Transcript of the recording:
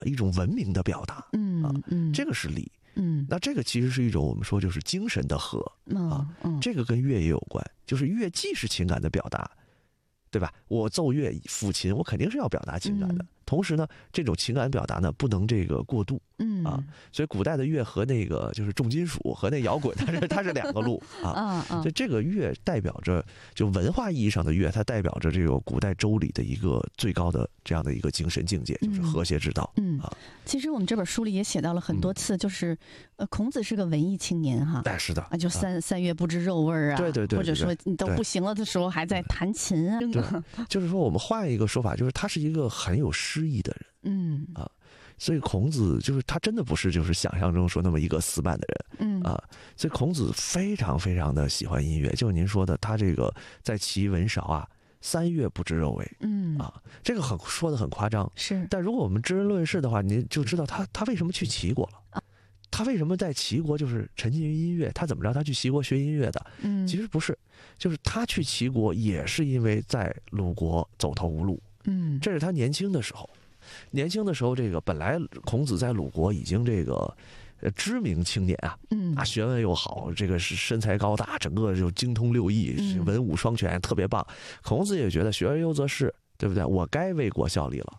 一种文明的表达，这个是礼。那这个其实是一种我们说就是精神的和这个跟乐也有关，就是乐既是情感的表达，对吧？我奏乐抚琴，我肯定是要表达情感的，同时呢，这种情感表达呢不能这个过度，所以古代的乐和那个就是重金属和那摇滚，它是两个路啊。所以这个乐代表着就文化意义上的乐，它代表着这个古代周礼的一个最高的这样的一个精神境界，就是和谐之道。 其实我们这本书里也写到了很多次，就是孔子是个文艺青年哈， 是的， 就三月不知肉味啊， 对， 或者说你都不行了的时候还在弹琴啊， 就是说我们换一个说法，就是他是一个很有诗意的人，所以孔子就是他真的不是就是想象中说那么一个死板的人，所以孔子非常非常的喜欢音乐，就是您说的，他这个在齐文韶啊，3月不知肉味，这个说的很夸张， 是， 但如果我们知人论事的话，您就知道他为什么去齐国了。他为什么在齐国就是沉浸于音乐？他怎么着？他去齐国学音乐的？其实不是，就是他去齐国也是因为在鲁国走投无路。这是他年轻的时候。年轻的时候，这个本来孔子在鲁国已经这个知名青年啊，学问又好，这个是身材高大，整个就精通6艺，文武双全，特别棒。孔子也觉得学而优则仕，对不对？我该为国效力了。